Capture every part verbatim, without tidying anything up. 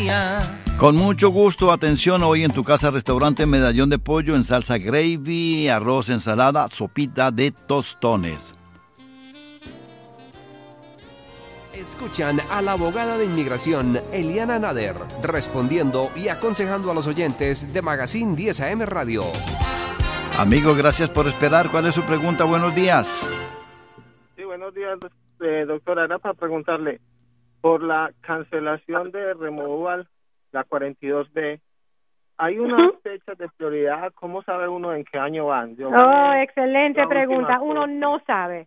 día. Con mucho gusto, atención, hoy en tu casa restaurante medallón de pollo en salsa gravy, arroz, ensalada, sopita de tostones. Escuchan a la abogada de inmigración, Eliana Nader, respondiendo y aconsejando a los oyentes de Magazine diez A M Radio. Amigo, gracias por esperar. ¿Cuál es su pregunta? Buenos días. Sí, buenos días, eh, doctora. Era para preguntarle, por la cancelación de removal, la cuarenta y dos B, ¿hay unas uh-huh. fechas de prioridad? ¿Cómo sabe uno en qué año van? Yo oh, excelente pregunta. Uno no sabe.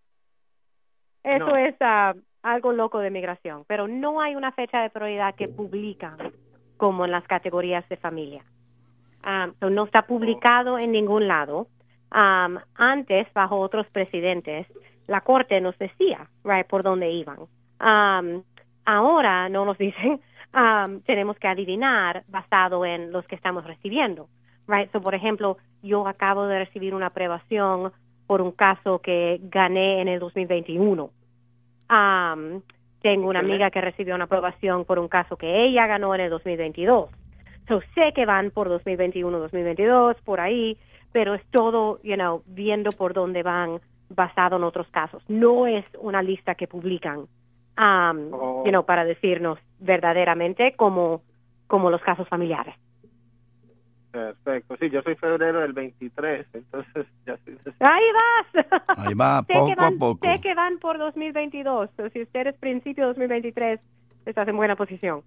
Eso no. es uh, algo loco de migración, pero no hay una fecha de prioridad que publican como en las categorías de familia. Um, so no está publicado en ningún lado. Um, antes, bajo otros presidentes, la corte nos decía, right, por dónde iban. Um, ahora no nos dicen, um, tenemos que adivinar basado en los que estamos recibiendo, right. So, por ejemplo, yo acabo de recibir una aprobación por un caso que gané en el dos mil veintiuno. Um, tengo una amiga que recibió una aprobación por un caso que ella ganó en el dos mil veintidós. So, sé que van por dos mil veintiuno, dos mil veintidós, por ahí, pero es todo, you know, viendo por dónde van basado en otros casos. No es una lista que publican, um, oh. you know, para decirnos verdaderamente como, como los casos familiares. Perfecto. Sí, yo soy febrero del veintitrés, entonces ya sí. Ahí vas. Ahí va, poco van, a poco. Sé que van por dos mil veintidós. So, si usted es principio de dos mil veintitrés, estás en buena posición.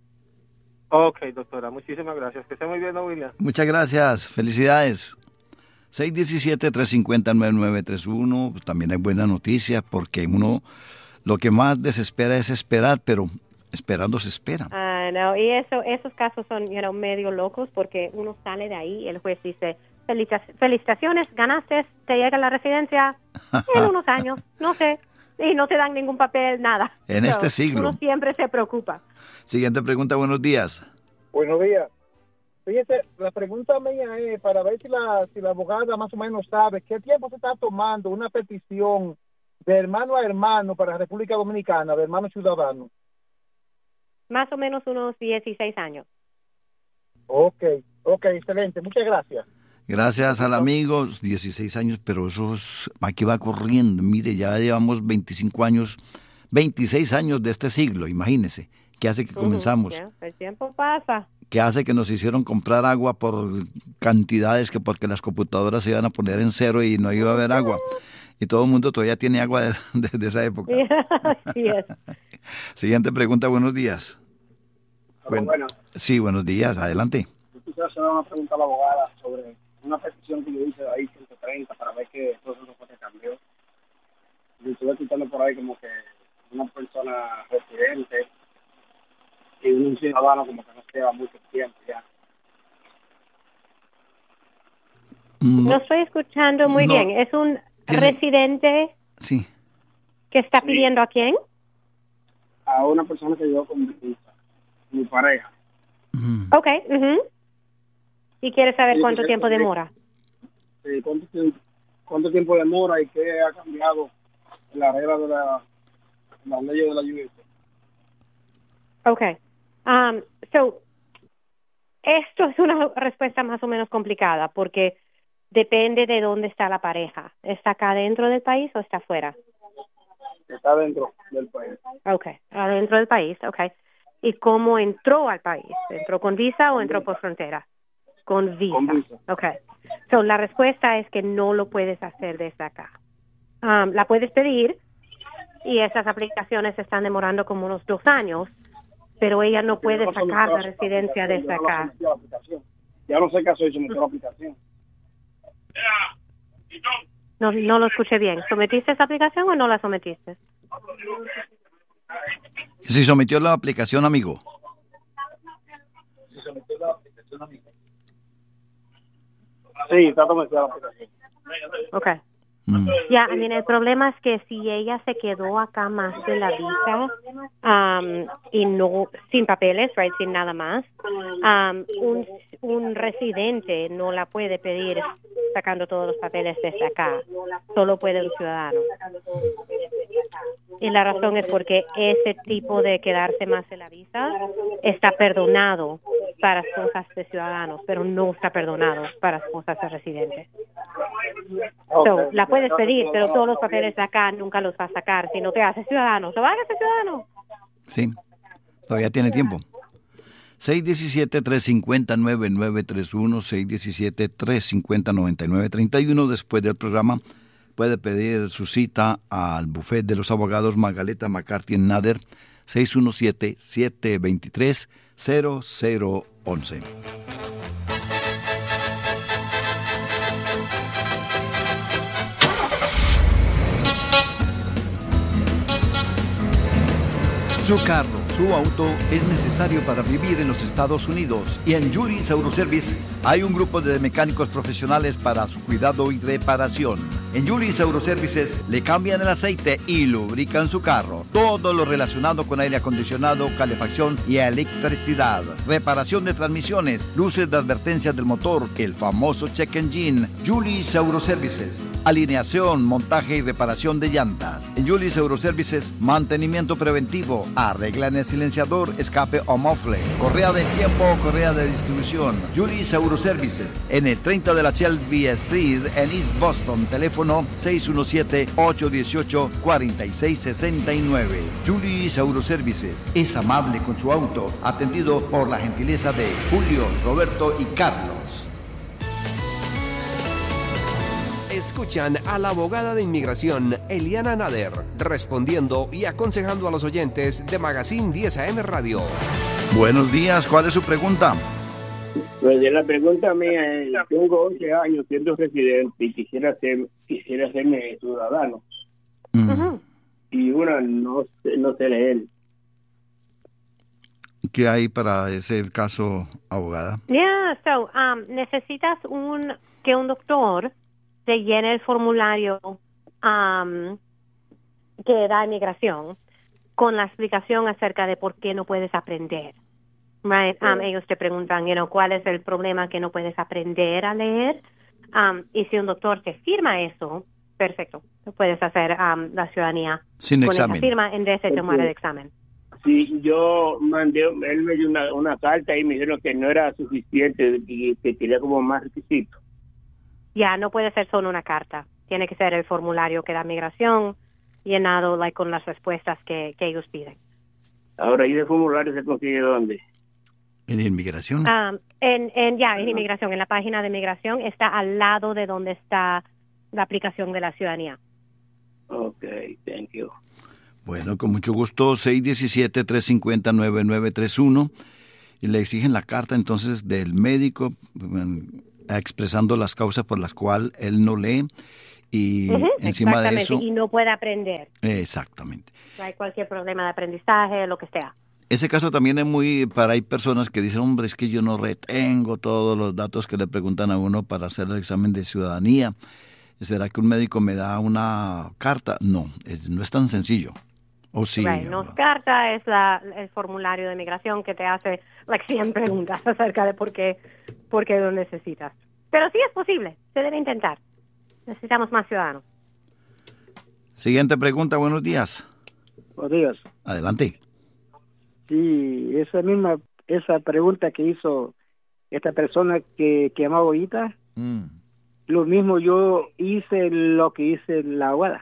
Ok, doctora, muchísimas gracias. Que esté muy bien, ¿no, William? Muchas gracias. Felicidades. seis uno siete, tres cinco cero, nueve nueve tres uno. Pues también hay buenas noticias porque uno lo que más desespera es esperar, pero esperando se espera. Ah, no, y eso, esos casos son, you know, medio locos porque uno sale de ahí y el juez dice, felicitaciones, ganaste, te llega la residencia en unos años, no sé, y no te dan ningún papel, nada. En so, este siglo. Uno siempre se preocupa. Siguiente pregunta, buenos días. Buenos días. Fíjese, la pregunta mía es para ver si la, si la abogada más o menos sabe qué tiempo se está tomando una petición de hermano a hermano para la República Dominicana, de hermano ciudadano. Más o menos unos dieciséis años. Ok, ok, excelente. Muchas gracias. Gracias al amigo, dieciséis años, pero eso es, aquí va corriendo. Mire, ya llevamos veinticinco años, veintiséis años de este siglo, imagínese. ¿Qué hace que comenzamos? Uh-huh, yeah, el tiempo pasa. ¿Qué hace que nos hicieron comprar agua por cantidades que porque las computadoras se iban a poner en cero y no iba a haber agua? Y todo el mundo todavía tiene agua de, de, de esa época. Así es. Siguiente pregunta, buenos días. Bueno, bueno. Sí, buenos días, adelante. Yo quisiera hacer una pregunta a la abogada sobre una petición que yo hice de ahí ciento treinta para ver que todo eso fue que cambió. Yo estuve escuchando por ahí como que una persona residente y un ciudadano como que no lleva mucho tiempo ya. No estoy escuchando muy no. bien. ¿Es un ¿Tiene? residente sí. que está pidiendo sí. a quién? A una persona que llegó con mi, mi pareja. Mm. Ok. Uh-huh. ¿Y quiere saber sí, cuánto tiempo demora? Sí, ¿cuánto, cuánto tiempo demora y qué ha cambiado en la regla de la, la ley de la U S? Okay. Um, so, esto es una respuesta más o menos complicada porque depende de dónde está la pareja. ¿Está acá dentro del país o está afuera? Está dentro del país. Okay, adentro del país, okay. ¿Y cómo entró al país? ¿Entró con visa o con entró visa. por frontera? Con visa. Con visa. Okay. So, la respuesta es que no lo puedes hacer desde acá. Um, la puedes pedir y esas aplicaciones están demorando como unos dos años. Pero ella no puede no sacar la residencia desde acá. Ya no sé qué hacer, someter la aplicación. No, no lo escuché bien. ¿Sometiste esa aplicación o no la sometiste? Sí, sometió la aplicación, amigo. Sí, sometió la aplicación, amigo. Sí, está sometida la aplicación. Ok. Mm. Ya, I mean, el problema es que si ella se quedó acá más de la visa um, y no sin papeles, right, sin nada más, um, un, un residente no la puede pedir sacando todos los papeles desde acá. Solo puede un ciudadano. Y la razón es porque ese tipo de quedarse más en la visa está perdonado para cosas de ciudadanos, pero no está perdonado para cosas de residentes. So, la puedes pedir, pero todos los papeles de acá nunca los va a sacar si no te haces ciudadano. ¿So hágase ciudadano? Sí, todavía tiene tiempo. seis uno siete, tres cinco cero, nueve nueve tres uno, seis uno siete, tres cinco cero, nueve nueve tres uno. Después del programa puede pedir su cita al bufete de los abogados Margareta McCarthy en Nader, seis uno siete, siete dos tres, cero cero uno uno. Su carro, su auto es necesario para vivir en los Estados Unidos y en Juris Autoservice hay un grupo de mecánicos profesionales para su cuidado y reparación. En Juris Autoservices le cambian el aceite y lubrican su carro. Todo lo relacionado con aire acondicionado, calefacción y electricidad. Reparación de transmisiones, luces de advertencia del motor, el famoso check engine. Juris Autoservices. Alineación, montaje y reparación de llantas. En Juris Autoservices, mantenimiento preventivo. Arreglan el silenciador, escape o mofle. Correa de tiempo o correa de distribución. Juris Autoservices. En el treinta de la Shelby Street en East Boston. Teléfono seis uno siete, ocho uno ocho, cuatro seis seis nueve. Juris Autoservices. Es amable con su auto. Atendido por la gentileza de Julio, Roberto y Carlos. Escuchan a la abogada de inmigración, Eliana Nader, respondiendo y aconsejando a los oyentes de Magazine diez A M Radio. Buenos días, ¿cuál es su pregunta? Pues la pregunta mía es, tengo once años siendo residente y quisiera ser quisiera hacerme ciudadano. Mm. Uh-huh. Y una no sé, no sé leer. ¿Qué hay para ese caso, abogada? Yeah, so, um, necesitas un que un doctor te llene el formulario um, que da inmigración con la explicación acerca de por qué no puedes aprender. Right? Um, ellos te preguntan, you know, ¿cuál es el problema que no puedes aprender a leer? Um, y si un doctor te firma eso, perfecto, puedes hacer um, la ciudadanía sin con examen. esa firma en vez de tomar Okay. el examen. Sí, yo mandé, él me dio una, una carta y me dijeron que no era suficiente y que quería como más requisitos. Ya, no puede ser solo una carta. Tiene que ser el formulario que da migración llenado like, con las respuestas que, que ellos piden. Ahora, ¿y ese formulario se consigue dónde? ¿En inmigración? Um, en, en, ya, en inmigración, en la página de inmigración está al lado de donde está la aplicación de la ciudadanía. Ok, thank you. Bueno, con mucho gusto, seis uno siete, tres cinco cero, nueve nueve tres uno. Y le exigen la carta entonces del médico expresando las causas por las cuales él no lee y Uh-huh, encima de exactamente, eso... y no puede aprender. Exactamente. Hay cualquier problema de aprendizaje, lo que sea. Ese caso también es muy para hay personas que dicen, hombre, es que yo no retengo todos los datos que le preguntan a uno para hacer el examen de ciudadanía. ¿Será que un médico me da una carta? No, es, no es tan sencillo. ¿O sí? Right, no es carta, es la, el formulario de migración que te hace like cien preguntas acerca de por qué, por qué lo necesitas. Pero sí es posible, se debe intentar. Necesitamos más ciudadanos. Siguiente pregunta, buenos días. Buenos días. Adelante. Sí, esa misma, esa pregunta que hizo esta persona que, que llamaba ahorita, Mm. lo mismo yo hice lo que hice la abogada.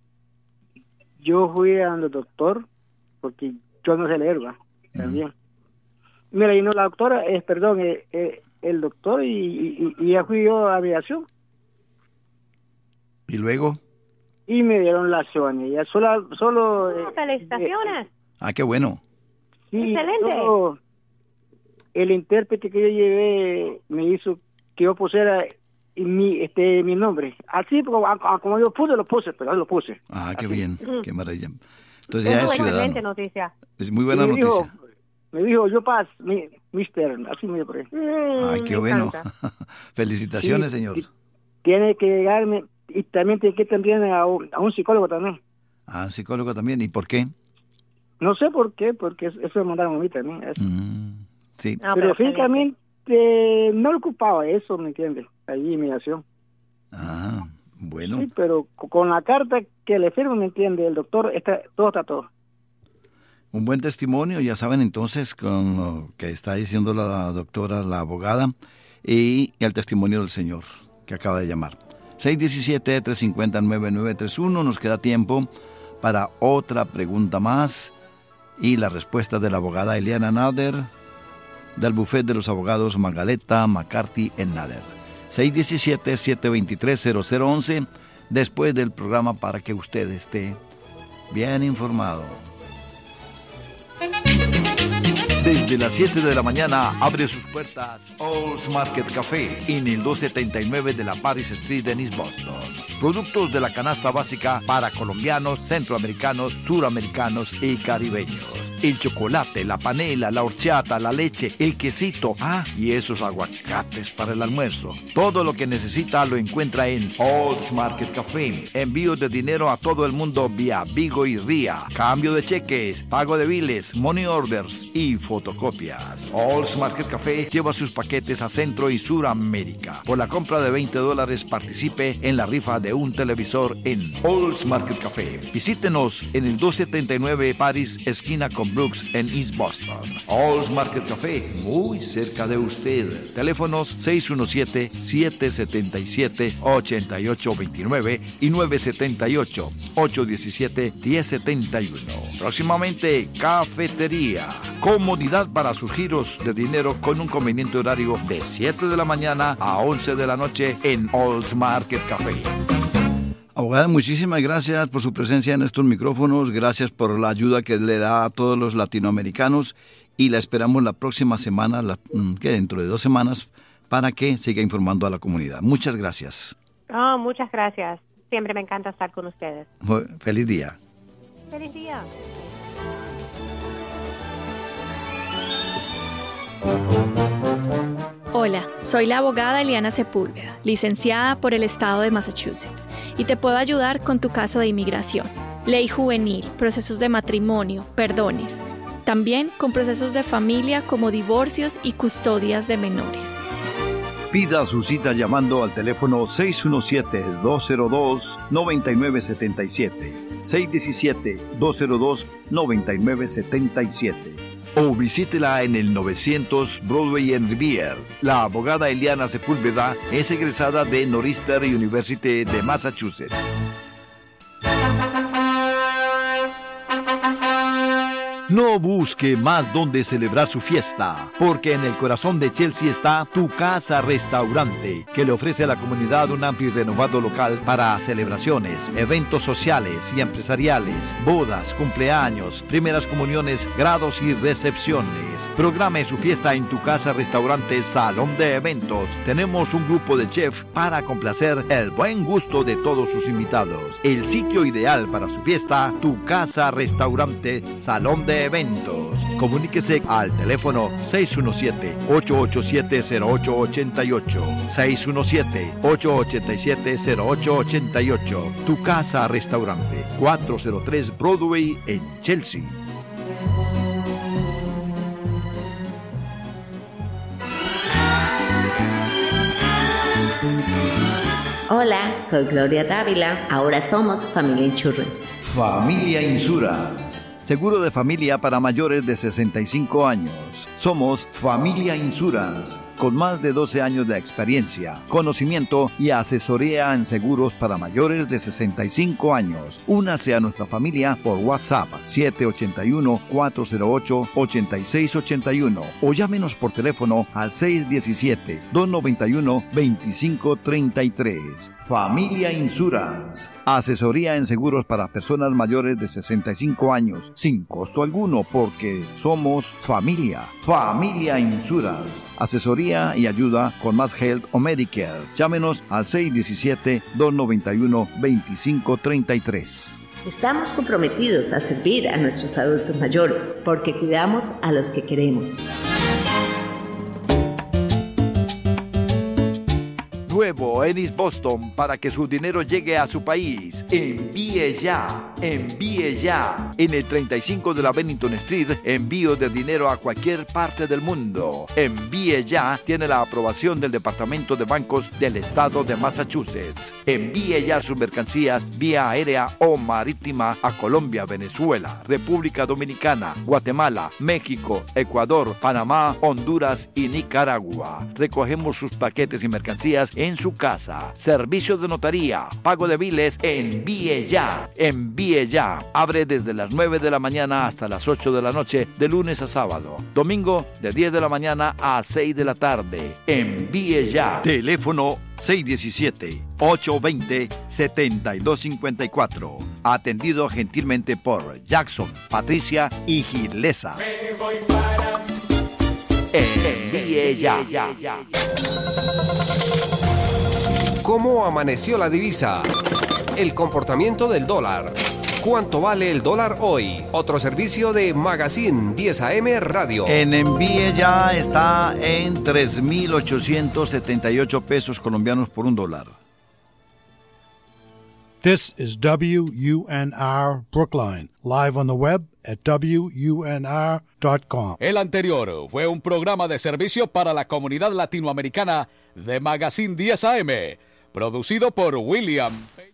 Yo fui al doctor, porque yo no sé leer, ¿va? También. Mira, y no la doctora, es, perdón, eh, eh, el doctor y, y, y ya fui yo a aviación. ¿Y luego? Y me dieron la ciudadanía. Solo, solo Oh, eh, felicitaciones. Ah, qué bueno. sí, Excelente. solo el intérprete que yo llevé me hizo que yo pusiera mi este mi nombre. Así como, como yo pude, lo puse, pero lo puse. Ah, qué Así. bien, qué maravilla. Entonces Es ya es una excelente ciudadano. noticia. Es muy buena Y me dijo- noticia. Me dijo, yo paz, mi, mister, así me dijo. Mm, Ay, qué me bueno. encanta. Felicitaciones, Sí, señor. sí. Tiene que llegarme y también tiene que tener a un, a un psicólogo también. Ah, un psicólogo también. ¿Y por qué? No sé por qué, porque eso, eso me mandaron a mí también. Eso. Mm, sí. No, pero pero físicamente no lo ocupaba eso, ¿me entiendes? Allí inmigración. Ah, bueno. Sí, pero con la carta que le firmo, ¿me entiende? El doctor, está, todo está todo. Un buen testimonio, ya saben entonces, con lo que está diciendo la doctora, la abogada, y el testimonio del señor que acaba de llamar. seis uno siete, tres cinco cero, nueve nueve tres uno, nos queda tiempo para otra pregunta más, y la respuesta de la abogada Eliana Nader, del bufete de los abogados Margareta McCarthy en Nader. seis uno siete, siete dos tres, cero cero uno uno, después del programa, para que usted esté bien informado. Desde las siete de la mañana abre sus puertas All's Market Café en el doscientos setenta y nueve de la Paris Street en East Boston. Productos de la canasta básica para colombianos, centroamericanos, suramericanos y caribeños. El chocolate, la panela, la horchata, la leche, el quesito, ah, y esos aguacates para el almuerzo. Todo lo que necesita lo encuentra en All's Market Café. Envío de dinero a todo el mundo vía Vigo y Ría. Cambio de cheques, pago de biles, money orders y fotocopias. All's Market Café lleva sus paquetes a Centro y Suramérica. Por la compra de veinte dólares participe en la rifa de un televisor en All's Market Café. Visítenos en el doscientos setenta y nueve Paris, esquina con Brooks en East Boston. All's Market Café, muy cerca de usted. Teléfonos seis uno siete, siete siete siete, ocho ocho dos nueve y nueve siete ocho, ocho uno siete, uno cero siete uno. Próximamente, cafetería. Comodidad para sus giros de dinero con un conveniente horario de siete de la mañana a once de la noche en All's Market Café. Abogada, muchísimas gracias por su presencia en estos micrófonos, gracias por la ayuda que le da a todos los latinoamericanos, y la esperamos la próxima semana, la, que dentro de dos semanas, para que siga informando a la comunidad. Muchas gracias. Oh, muchas gracias. Siempre me encanta estar con ustedes. Feliz día. Feliz día. Hola, soy la abogada Eliana Sepúlveda, licenciada por el estado de Massachusetts, y te puedo ayudar con tu caso de inmigración, ley juvenil, procesos de matrimonio, perdones, también con procesos de familia como divorcios y custodias de menores. Pida su cita llamando al teléfono seis uno siete, dos cero dos, nueve nueve siete siete, seis uno siete, dos cero dos, nueve nueve siete siete. O visítela en el novecientos Broadway en Revere. La abogada Eliana Sepúlveda es egresada de Northeastern University de Massachusetts. No busque más donde celebrar su fiesta, porque en el corazón de Chelsea está Tu Casa Restaurante, que le ofrece a la comunidad un amplio y renovado local para celebraciones, eventos sociales y empresariales, bodas, cumpleaños, primeras comuniones, grados y recepciones. Programe su fiesta en Tu Casa Restaurante Salón de Eventos. Tenemos un grupo de chefs para complacer el buen gusto de todos sus invitados. El sitio ideal para su fiesta, Tu Casa Restaurante Salón de Eventos. Comuníquese al teléfono seis uno siete, ocho ocho siete, cero ocho ocho ocho, seis uno siete, ocho ocho siete, cero ocho ocho ocho. Tu Casa Restaurante, cuatrocientos tres Broadway en Chelsea. Hola, soy Gloria Dávila. Ahora somos Familia Insurance. Familia Insurance. Seguro de familia para mayores de sesenta y cinco años. Somos Familia Insurance, con más de doce años de experiencia, conocimiento y asesoría en seguros para mayores de sesenta y cinco años. Únase a nuestra familia por WhatsApp siete ocho uno, cuatro cero ocho, ocho seis ocho uno o llámenos por teléfono al seis uno siete, dos nueve uno, dos cinco tres tres. Familia Insurance, asesoría en seguros para personas mayores de sesenta y cinco años, sin costo alguno, porque somos familia. Familia Insurance, asesoría y ayuda con Mass Health o Medicare. Llámenos al seis uno siete, dos nueve uno, dos cinco tres tres. Estamos comprometidos a servir a nuestros adultos mayores, porque cuidamos a los que queremos. nuevo en East Boston para que su dinero llegue a su país. Envíe ya, envíe ya. En el treinta y cinco de la Bennington Street, envío de dinero a cualquier parte del mundo. Envíe ya tiene la aprobación del Departamento de Bancos del Estado de Massachusetts. Envíe ya sus mercancías vía aérea o marítima a Colombia, Venezuela, República Dominicana, Guatemala, México, Ecuador, Panamá, Honduras y Nicaragua. Recogemos sus paquetes y mercancías en su casa. Servicio de notaría, pago de biles, envíe ya, envíe ya. Abre desde las nueve de la mañana hasta las ocho de la noche, de lunes a sábado. Domingo, de diez de la mañana a seis de la tarde. Envíe ya. Teléfono seis uno siete, ocho dos cero, siete dos cinco cuatro. Atendido gentilmente por Jackson, Patricia y Gilesa. Me voy para... Envíe ya, ya, ya. ¿Cómo amaneció la divisa? El comportamiento del dólar. ¿Cuánto vale el dólar hoy? Otro servicio de Magazine diez A M Radio. En Envíe ya está en tres mil ochocientos setenta y ocho pesos colombianos por un dólar. This is W U N R Brookline, live on the web at W U N R dot com. El anterior fue un programa de servicio para la comunidad latinoamericana de Magazine diez A M, producido por William